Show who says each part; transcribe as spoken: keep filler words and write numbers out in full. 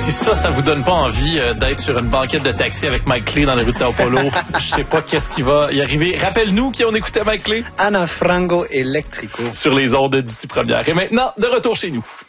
Speaker 1: Si ça, ça vous donne pas envie euh, d'être sur une banquette de taxi avec Mike Clay dans les rues de Sao Paulo, je sais pas qu'est-ce qui va y arriver. Rappelle-nous qui on écoutait Mike Clay.
Speaker 2: Ana Frango Electrico.
Speaker 1: Sur les ondes d'ici première. Et maintenant, de retour chez nous.